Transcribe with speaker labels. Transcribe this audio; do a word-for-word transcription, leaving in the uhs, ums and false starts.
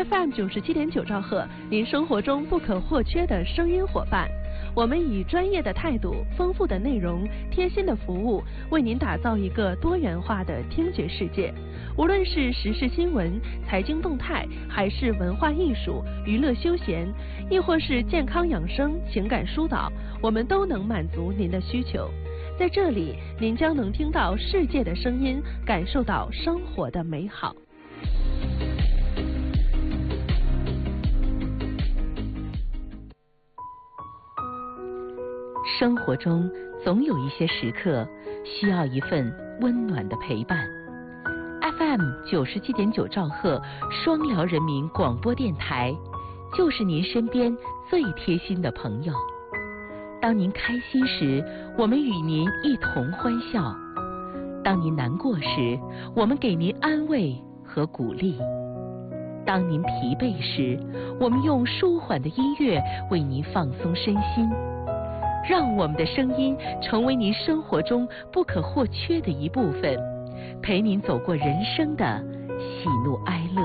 Speaker 1: F M 九十七点九兆赫，您生活中不可或缺的声音伙伴。我们以专业的态度、丰富的内容、贴心的服务，为您打造一个多元化的听觉世界。无论是时事新闻、财经动态，还是文化艺术、娱乐休闲，亦或是健康养生、情感疏导，我们都能满足您的需求。在这里，您将能听到世界的声音，感受到生活的美好。
Speaker 2: 生活中总有一些时刻需要一份温暖的陪伴。F M 九十七点九兆赫双辽人民广播电台，就是您身边最贴心的朋友。当您开心时，我们与您一同欢笑；当您难过时，我们给您安慰和鼓励；当您疲惫时，我们用舒缓的音乐为您放松身心。让我们的声音成为您生活中不可或缺的一部分，陪您走过人生的喜怒哀乐。